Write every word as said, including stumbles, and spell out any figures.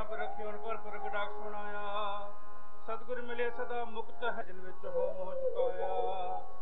ਆਪ ਰਖਿਓ ਪਰ ਪ੍ਰਗਟਾਕ ਸੁਣਾਇਆ। ਸਤਿਗੁਰ ਮਿਲੇ ਸਦਾ ਮੁਕਤ ਹੈ ਜਿਨ ਵਿੱਚ ਹੋ ਮੋਹ ਚੁਕਾਇਆ।